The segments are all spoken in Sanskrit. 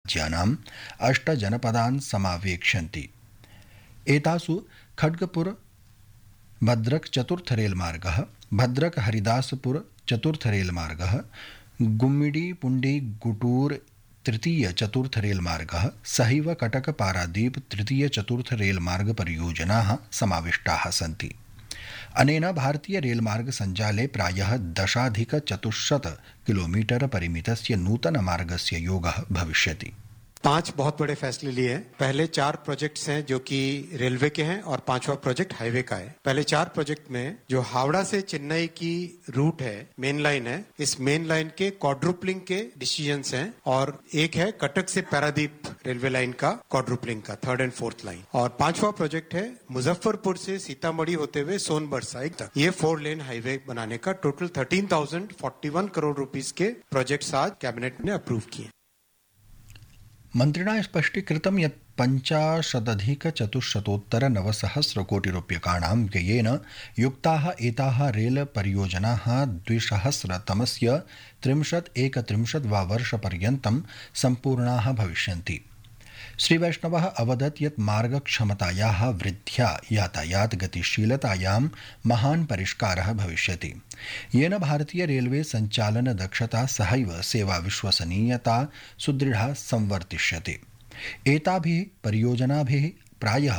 राज्यानाम् 8 जनपदान् समावेक्ष्यन्ति। एतासु खड्गपुर भद्रक चतुर्थ रेलमार्गः, भद्रक हरिदासपुर चतुर्थ रेलमार्गः, गुम्मिडी पुंडी गुटूर तृतीय चतुर्थ रेलमार्गः सहैव कटक पारादीप तृतीय चतुर्थ रेलमार्ग परियोजनाः समाविष्टाः सन्ति। अनेन भारतीय रेलमार्ग संजाले प्रायः 10,400 किलोमीटर परिमितस्य नूतन मार्गस्य योगः भविष्यति। 5 बहुत बड़े फैसले लिए हैं। पहले 4 प्रोजेक्ट्स हैं जो कि रेलवे के हैं और 5वां प्रोजेक्ट हाईवे का है। पहले 4 प्रोजेक्ट में जो हावड़ा से चेन्नई की रूट है, मेन लाइन है, इस मेन लाइन के क्वाड्रुपलिंग के डिसीजंस हैं और एक है कटक से पारादीप रेलवे लाइन का क्वाड्रुपलिंग का 3rd and 4th लाइन। और 5वां प्रोजेक्ट है मुजफ्फरपुर से सीतामढ़ी होते हुए सोनभद्र साइड तक ये 4 लेन हाईवे बनाने का टोटल 13,041 करोड़ रुपीस के प्रोजेक्ट्स आज कैबिनेट ने अप्रूव किए। मन्त्रिणा स्पष्टीकृतं यत् 85,400 कोटिरूप्यकाणां व्ययेन युक्ताः एताः रेल परियोजनाः 2030 31 वा वर्षपर्यन्तं सम्पूर्णाः भविष्यन्ति। श्रीवैष्णवः अवदत् यत् मार्गक्षमतायाः वृद्ध्या यातायात गतिशीलतायां महान् परिष्कारः भविष्यति, येन भारतीय रेलवे संचालन दक्षता सहैव सेवा विश्वसनीयता सुदृढा संवर्धिष्यते। एताभिः परियोजनाभिः प्रायः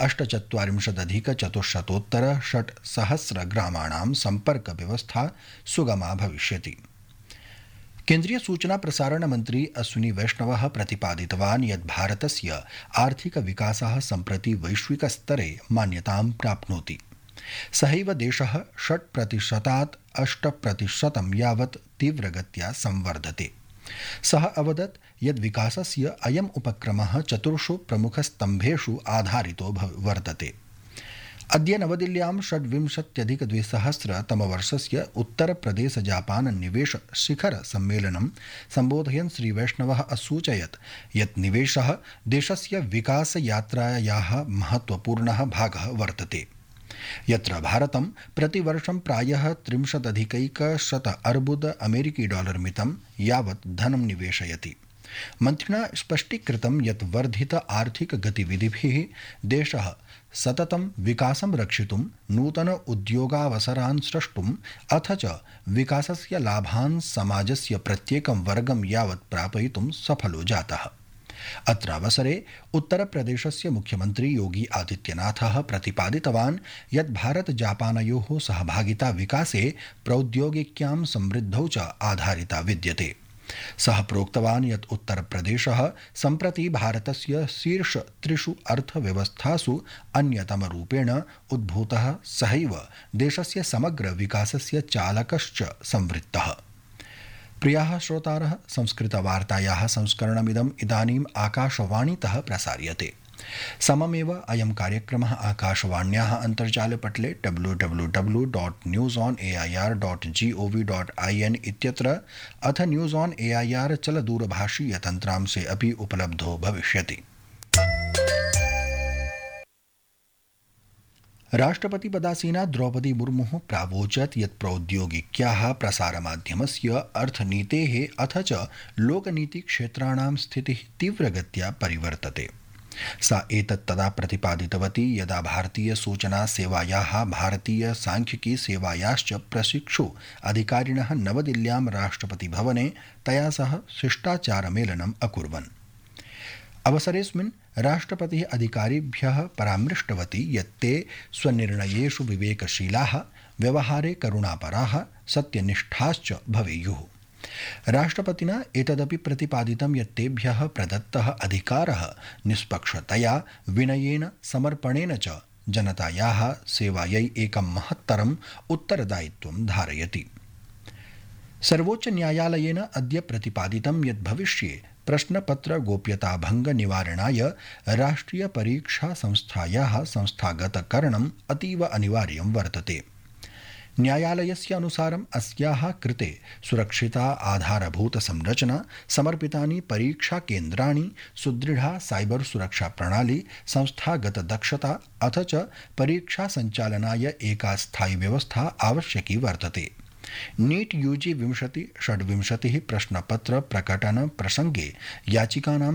48,400 ग्रामाणां सम्पर्क व्यवस्था सुगमा भविष्यति। केन्द्रीय सूचना प्रसारण मंत्री अश्विनी वैष्णवः प्रतिपादितवान् यत् भारतस्य आर्थिक विकासः सम्प्रति वैश्विक स्तरे मान्यतां प्राप्नोति। सहैव देशः 6% 8% यावत् तीव्रगत्या संवर्धते। सः अवदत् यत् विकासस्य अयम् उपक्रमः 4 प्रमुखस्तम्भेषु आधारितो वर्तते। अद्य नवदिल्ल्यां 26,200 तमवर्षस्य उत्तरप्रदेश जापान निवेश शिखर सम्मेलनं सम्बोधयन् श्रीवैष्णवः असूचयत् यत् निवेशः देशस्य विकास यात्रायाः महत्वपूर्णः भागः वर्तते, यत्र भारतं प्रतिवर्षं प्रायः 30,100 अर्बुद अमेरिकी डॉलर मितं यावत् धनं निवेशयति। मन्त्रिणा स्पष्टीकृतं यत् वर्धित आर्थिक गतिविधिभिः देशः सततं विकासं रक्षितुं, नूतन उद्योगावसरान् सृष्टुम् अथ च विकासस्य लाभान् समाजस्य प्रत्येकं वर्गं यावत् प्रापयितुं सफलो जातः। अत्रावसरे उत्तरप्रदेशस्य मुख्यमन्त्री योगी आदित्यनाथः प्रतिपादितवान् यत् भारत जापानयोः सहभागिता विकासे प्रौद्योगिक्यां समृद्धौ च आधारिता विद्यते। सः प्रोक्तवान् यत् उत्तरप्रदेशः सम्प्रति भारतस्य शीर्ष 3 अर्थव्यवस्थासु अन्यतमरूपेण उद्भूतः, सहैव देशस्य समग्र विकासस्य चालकश्च संवृत्तः। प्रियाः श्रोतारः, संस्कृतवार्तायाः संस्करणमिदम् इदानीम् आकाशवाणीतः प्रसार्यते। सममेव अयं कार्यक्रमः आकाशवाण्याः अन्तर्जालपटले www.newsonair.gov.in इत्यत्र अथ न्यूज़ ऑन एआईआर चलदूरभाषीयतन्त्रांशे अपि उपलब्धो भविष्यति। राष्ट्रपतिपदासीना द्रौपदी मुर्मुः प्रावोचत् यत् प्रौद्योगिक्याः प्रसारमाध्यमस्य अर्थनीतेः अथ च लोकनीतिक्षेत्राणां स्थितिः तीव्रगत्या परिवर्तते। सा एतत् तदा प्रतिपादितवती यदा भारतीय सूचना सेवायाः भारतीय सांख्यिकी सेवायाश्च प्रशिक्षु अधिकारिणः नवदिल्ल्यां राष्ट्रपतिभवने तया सह शिष्टाचारमेलनम् अकुर्वन्। अवसरेऽस्मिन् राष्ट्रपतिः अधिकारिभ्यः परामृष्टवती यत् ते स्वनिर्णयेषु विवेकशीलाः, व्यवहारे करुणापराः, सत्यनिष्ठाश्च भवेयुः। राष्ट्रपतिना एतदपि प्रतिपादितं यत् तेभ्यः प्रदत्तः अधिकारः निष्पक्षतया, विनयेन, समर्पणेन च जनतायाः सेवायै एकं महत्तरम् उत्तरदायित्वं धारयति। सर्वोच्च न्यायालयेन अद्य प्रतिपादितं यत् भविष्ये प्रश्नपत्र गोप्यता भंग निवारणाय राष्ट्रिय परीक्षा संस्थायाः संस्थागतकरणम् अतीव अनिवार्यं वर्तते। न्यायालयस्य अनुसारम् अस्याः कृते सुरक्षिता आधारभूत संरचना, समर्पितानि परीक्षा केन्द्राणि, सुदृढ़ा साइबर सुरक्षा प्रणाली, संस्थागत दक्षता अथ च परीक्षा संचालनाय एका स्थायी व्यवस्था आवश्यकी वर्तते। नीट यूजी 2026 प्रश्नपत्र प्रकटन प्रसंगे याचिकानां